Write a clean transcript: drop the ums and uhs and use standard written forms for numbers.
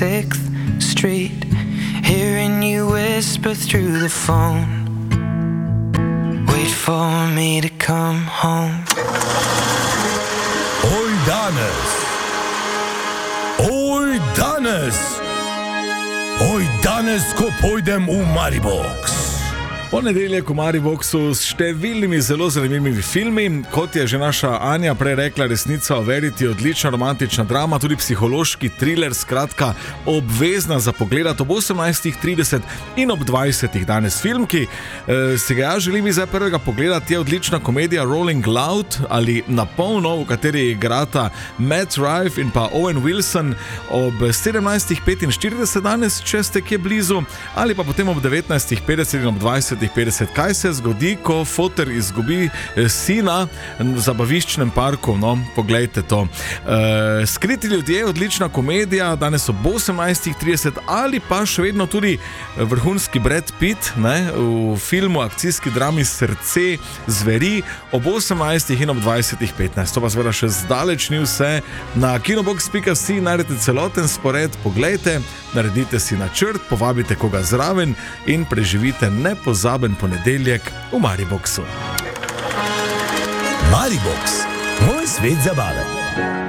6th Street, hearing you whisper through the phone, wait for me to come home. Oj danes, ko pojdem v Maribox. Ponedeljek v Mariboxu s številnimi zelo zanimivimi filmi, kot je že naša Anja prej rekla, Resnica o Verity, odlična romantična drama, tudi psihološki thriller, skratka obvezna za pogledat ob 18:30 in ob 20:00 danes film, ki si ga želim zdaj prvega pogledati, je odlična komedija Rolling Loud ali Na polno, v kateri igrata Matt Rife in pa Owen Wilson ob 17:45 danes, če ste kje blizu, ali pa potem ob 19:50 in ob 20:50. Kaj se zgodi, ko foter izgubi sina v zabaviščnem parku? No, poglejte to. Skriti ljudje, odlična komedija, danes ob 18:30, ali pa še vedno tudi vrhunski Brad Pitt, ne, v filmu akcijski drami Srce zveri ob 18:00 in ob 20:15. To pa seveda še zdaleč ni vse. Na kinobox.si naredite celoten spored, poglejte, naredite si načrt, povabite koga zraven in preživite nepozaben ponedeljek v Mariboxu. Maribox, moj svet zabave.